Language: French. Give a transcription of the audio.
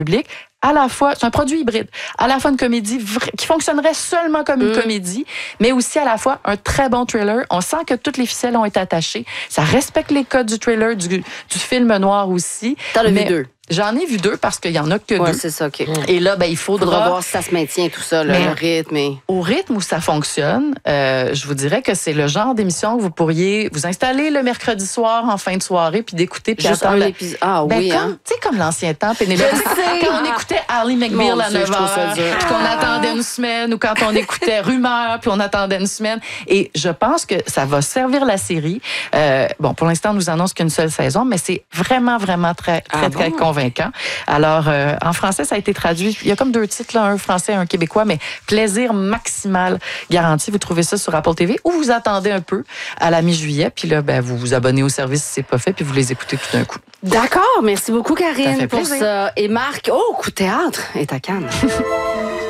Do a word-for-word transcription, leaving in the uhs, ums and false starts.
public. À la fois, c'est un produit hybride, à la fois une comédie vra- qui fonctionnerait seulement comme une Mm. comédie, mais aussi à la fois un très bon thriller. On sent que toutes les ficelles ont été attachées. Ça respecte les codes du thriller, du, du film noir aussi. T'en as vu Mais deux. J'en ai vu deux parce qu'il y en a que Ouais, deux. c'est ça, OK. Et là, ben, il faudra... Faudra voir si ça se maintient, tout ça, là, Mais- le rythme. Et... Au rythme où ça fonctionne, euh, je vous dirais que c'est le genre d'émission que vous pourriez vous installer le mercredi soir en fin de soirée puis d'écouter puis Juste attendre. un la- épisode. Ah Ben, oui, comme, hein? tu sais, comme l'ancien temps, Pénélope. Je sais. Quand on écoutait Ally McBeal Mon à Dieu, neuf je trouve ça heures, dur. puis qu'on attendait une semaine, ou quand on écoutait Rumeur, puis on attendait une semaine. Et je pense que ça va servir la série. Euh, bon, pour l'instant, on nous annonce qu'une seule saison, mais c'est vraiment, vraiment très, très, Ah très bon? convaincant. Alors, euh, en français, ça a été traduit. Il y a comme deux titres, là, un français et un québécois, mais plaisir maximal garanti. Vous trouvez ça sur Apple T V ou vous attendez un peu à la mi-juillet, puis là, ben, vous vous abonnez au service si c'est pas fait, puis vous les écoutez tout d'un coup. D'accord, merci beaucoup, Ça Karine, fait pour plaisir. ça. Et Marc, oh, coup de théâtre est à Cannes.